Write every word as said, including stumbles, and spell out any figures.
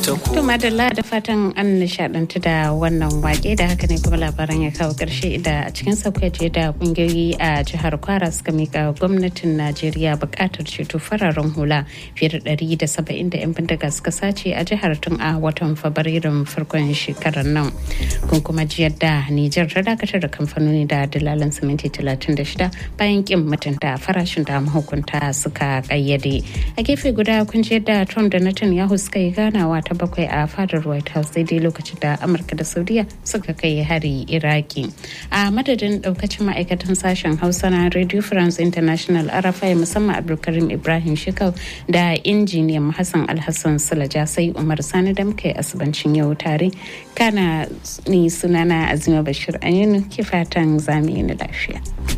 To madalla da fatan an nishadantu da wannan wake da haka ne kuma labaran ya kawo karshe da a cikin sauƙaƙe da kungiyoyi a jihar Kwara suka mika gwamnatin Najeriya buƙatar ceto fararen hula fiye da ɗari da saba'in da 'yan bindiga suka sace a jihar tun a watan Fabrairun farkon shekarar nan. Kun kuma ji yadda Nijar ta dakatar da kamfanoni da dalalan siminti talatin da shida bayan kin mutunta farashin da mahukunta suka kayyade. A gefe guda kun ji yadda Trump da Netanyahu suka yi ganawa ta bakwai a fadar White House daidai lokacin da Amurka da Saudiya suka kai hari Iraki. A madadin daukacin ma'aikatan sashen Hausa na Radio France International Arafai musamman Abdulkarim Ibrahim Shikau da injiniyan Hassan Alhassan Sulaja sai Umar Sani da muka yi asibancin yau tare. Kana ni sunana Azima Bashir Aminu ke fatan zamu yi lafiya.